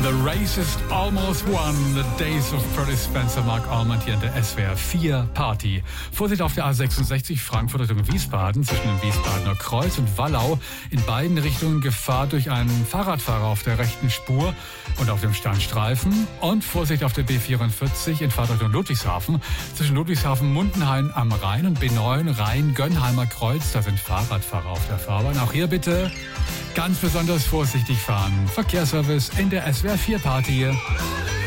The Race is almost won. The Days of Curtis Spencer, Mark Almond hier in der SWR 4 Party. Vorsicht auf der A66 Frankfurt Richtung Wiesbaden zwischen dem Wiesbadener Kreuz und Wallau. In beiden Richtungen Gefahr durch einen Fahrradfahrer auf der rechten Spur und auf dem Standstreifen. Und Vorsicht auf der B44 in Fahrtrichtung Ludwigshafen zwischen Ludwigshafen-Mundenhain am Rhein und B9 Rhein-Gönnheimer Kreuz. Da sind Fahrradfahrer auf der Fahrbahn. Auch hier bitte ganz besonders vorsichtig fahren. Verkehrsservice in der SWR 4 Party.